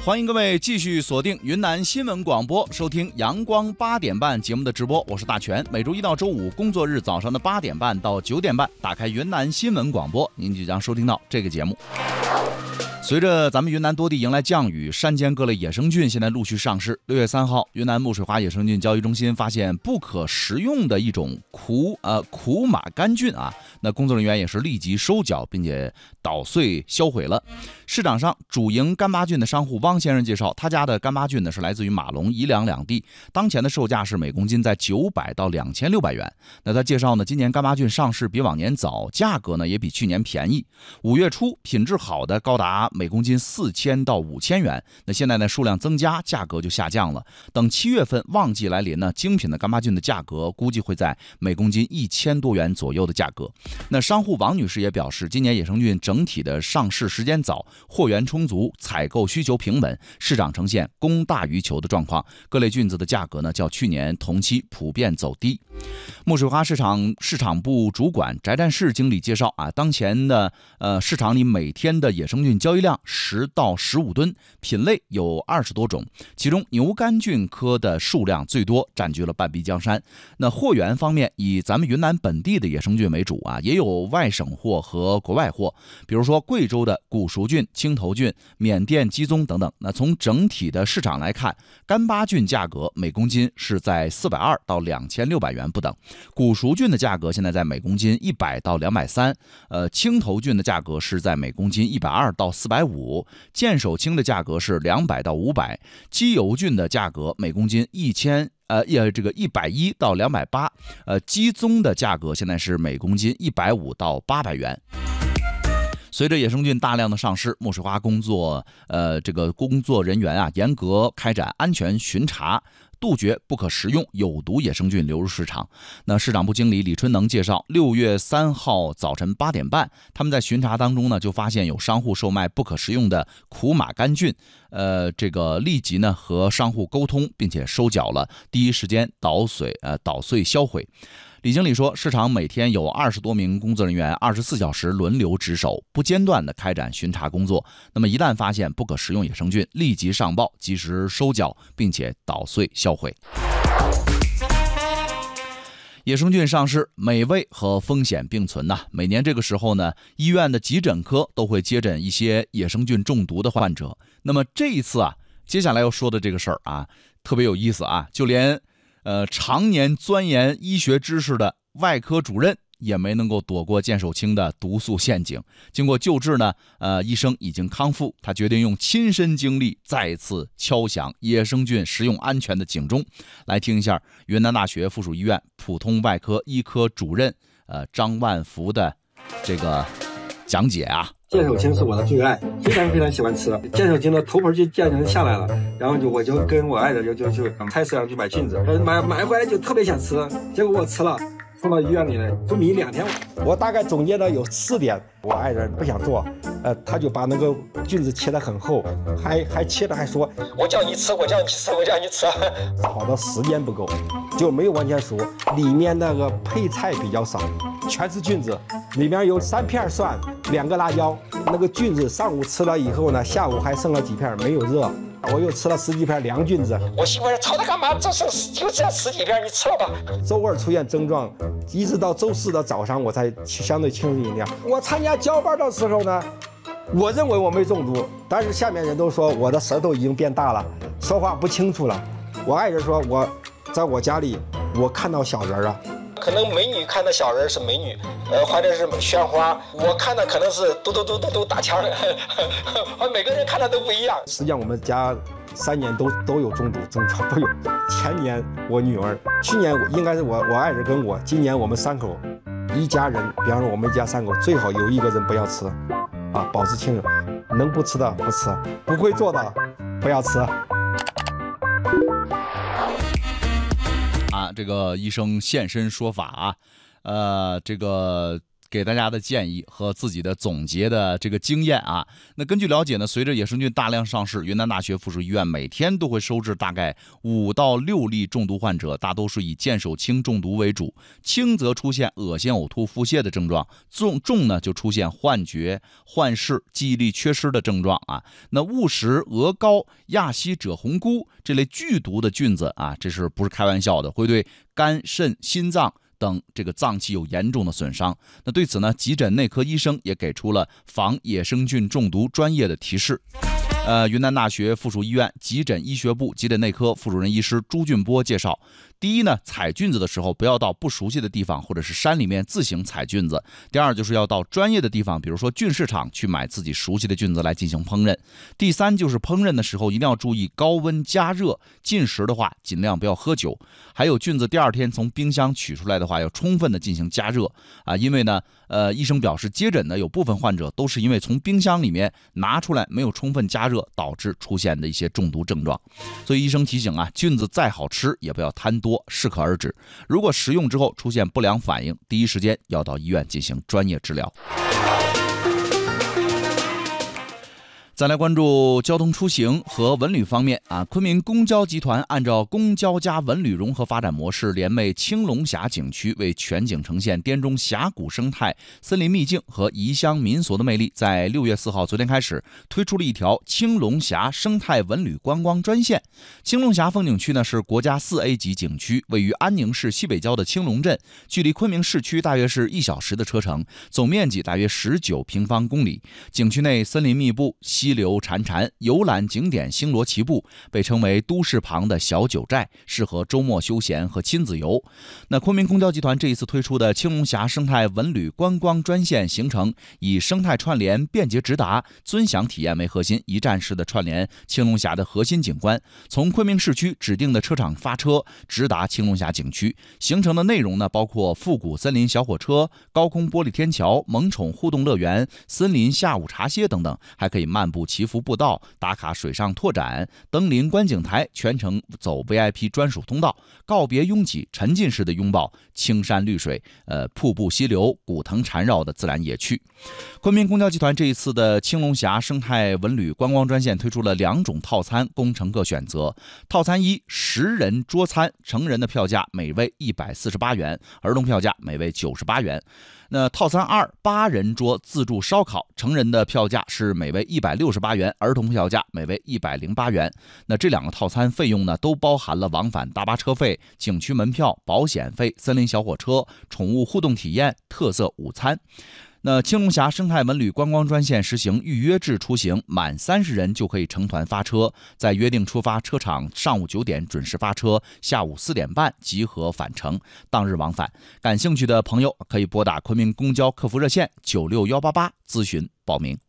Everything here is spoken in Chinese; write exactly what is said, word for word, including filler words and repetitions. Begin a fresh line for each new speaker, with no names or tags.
欢迎各位继续锁定云南新闻广播，收听阳光八点半节目的直播，我是大全。每周一到周五工作日早上的八点半到九点半，打开云南新闻广播，您就将收听到这个节目。随着咱们云南多地迎来降雨，山间各类野生菌现在陆续上市。六月三号，云南木水花野生菌交易中心发现不可食用的一种苦呃苦马杆菌啊，那工作人员也是立即收缴，并且捣碎销毁了。市场上主营干巴菌的商户汪先生介绍，他家的干巴菌呢是来自于马龙、宜良两地，当前的售价是每公斤在九百到两千六百元。那他介绍呢，今年干巴菌上市比往年早，价格呢也比去年便宜。五月初品质好的高达每公斤四千到五千元，那现在呢数量增加，价格就下降了。等七月份旺季来临呢，精品的干巴菌的价格估计会在每公斤一千多元左右的价格。那商户王女士也表示，今年野生菌整体的上市时间早，货源充足，采购需求平稳，市场呈现供大于求的状况。各类菌子的价格呢，较去年同期普遍走低。木水花市场市场部主管翟战士经理介绍啊，当前的呃市场里每天的野生菌交易量十到十五吨，品类有二十多种，其中牛肝菌科的数量最多，占据了半壁江山。那货源方面，以咱们云南本地的野生菌为主啊，也有外省货和国外货，比如说贵州的古熟菌、青头菌、缅甸鸡枞等等。那从整体的市场来看，干巴菌价格每公斤是在四百二到两千六百元不等，古熟菌的价格现在在每公斤一百到两百三，呃，青头菌的价格是在每公斤一百二到四百五，剑手青的价格是两百到五百，鸡油菌的价格每公斤一千。呃，这个一百一到两百八，呃，鸡枞的价格现在是每公斤一百五到八百元。随着野生菌大量的上市，木水花工作呃这个工作人员啊严格开展安全巡查，杜绝不可食用有毒野生菌流入市场。那市场部经理李春能介绍，六月三号早晨八点半，他们在巡查当中呢，就发现有商户售卖不可食用的苦马杆菌，呃，这个立即呢和商户沟通，并且收缴了，第一时间捣碎呃捣碎销毁。李经理说，市场每天有二十多名工作人员，二十四小时轮流值守，不间断的开展巡查工作。那么一旦发现不可食用野生菌，立即上报，及时收缴，并且捣碎销毁。野生菌上市，美味和风险并存呐、啊。每年这个时候呢，医院的急诊科都会接诊一些野生菌中毒的患者。那么这一次啊，接下来要说的这个事儿啊，特别有意思啊，就连呃，常年钻研医学知识的外科主任也没能够躲过剑手青的毒素陷阱。经过救治呢，呃，医生已经康复，他决定用亲身经历再次敲响野生菌食用安全的警钟。来听一下云南大学附属医院普通外科医科主任呃张万福的这个讲解啊。
剑手青是我的最爱，非常非常喜欢吃。剑手青的头盆就渐渐下来了，然后就我就跟我爱人就就就菜市场去买菌子，买买回来就特别想吃，结果我吃了，送到医院里来，昏迷两天。我大概总结了有四点，我爱人不想做，呃，他就把那个菌子切得很厚，还还切的还说，我叫你吃，我叫你吃，我叫你吃。炒的时间不够，就没有完全熟，里面那个配菜比较少，全是菌子，里面有三片蒜，两个辣椒。那个菌子上午吃了以后呢，下午还剩了几片没有热，我又吃了十几片凉菌子。我媳妇说炒它干嘛？这是就这十几片，你吃了吧。周二出现症状，一直到周四的早上我才相对清楚一点。我参加交班的时候呢，我认为我没中毒，但是下面人都说我的舌头已经变大了，说话不清楚了。我爱人说我在我家里我看到小人了。可能美女看的小人是美女，呃，或者是宣花，我看的可能是嘟嘟嘟嘟嘟打枪，每个人看的都不一样。实际上我们家三年都都有中毒症状，都有。前年我女儿，去年应该是我我爱人跟我，今年我们三口一家人，比方说我们一家三口，最好有一个人不要吃，啊，保持清楚，能不吃的不吃，不会做的不要吃。
啊，这个医生现身说法啊，呃，这个给大家的建议和自己的总结的这个经验啊。那根据了解呢，随着野生菌大量上市，云南大学附属医院每天都会收治大概五到六例中毒患者，大多数以见手青中毒为主，轻则出现恶心、呕吐、腹泻的症状，重重呢就出现幻觉、幻视、记忆力缺失的症状啊。那误食鹅膏、亚稀赭红菇这类剧毒的菌子啊，这是不是开玩笑的，会对肝、肾、心脏等这个脏器有严重的损伤。那对此呢，急诊内科医生也给出了防野生菌中毒专业的提示。呃，云南大学附属医院急诊医学部急诊内科副主任医师朱俊波介绍，第一呢，采菌子的时候不要到不熟悉的地方或者是山里面自行采菌子。第二就是要到专业的地方，比如说菌市场去买自己熟悉的菌子来进行烹饪。第三就是烹饪的时候一定要注意高温加热，进食的话尽量不要喝酒。还有菌子第二天从冰箱取出来的话，要充分的进行加热啊，因为呢，呃，医生表示接诊呢有部分患者都是因为从冰箱里面拿出来没有充分加热，导致出现的一些中毒症状。所以医生提醒啊，菌子再好吃也不要贪多，适可而止。如果食用之后出现不良反应，第一时间要到医院进行专业治疗。再来关注交通出行和文旅方面啊，昆明公交集团按照公交加文旅融合发展模式，联袂青龙峡景区，为全景呈现滇中峡谷生态、森林秘境和宜乡民俗的魅力，在六月四号昨天开始推出了一条青龙峡生态文旅观光专线。青龙峡风景区呢是国家四 A 级景区，位于安宁市西北郊的青龙镇，距离昆明市区大约是一小时的车程，总面积大约十九平方公里。景区内森林密布，溪流潺潺，游览景点星罗棋布，被称为都市旁的小九寨，适合周末休闲和亲子游。那昆明公交集团这一次推出的青龙峡生态文旅观光专线行程，以生态串联、便捷直达、尊享体验为核心，一站式的串联青龙峡的核心景观，从昆明市区指定的车场发车，直达青龙峡景区。行程的内容呢，包括复古森林小火车、高空玻璃天桥、萌宠互动乐园、森林下午茶歇等等，还可以漫步祈福步道、打卡水上拓展、登临观景台，全程走 V I P 专属通道，告别拥挤，沉浸式的拥抱青山绿水、呃瀑布溪流、古藤缠绕的自然野趣。昆明公交集团这一次的青龙峡生态文旅观光专线推出了两种套餐，供乘客选择。套餐一，十人桌餐，成人的票价每位一百四十八元，儿童票价每位九十八元。那套餐二，八人桌自助烧烤，成人的票价是每位一百六十八元，儿童票价每位一百零八元。那这两个套餐费用呢，都包含了往返大巴车费、景区门票、保险费、森林小火车、宠物互动体验、特色午餐。那青龙峡生态文旅观光专线实行预约制出行，满三十人就可以成团发车，在约定出发车场上午九点准时发车，下午四点半集合返程，当日往返。感兴趣的朋友可以拨打昆明公交客服热线九六一八八咨询报名。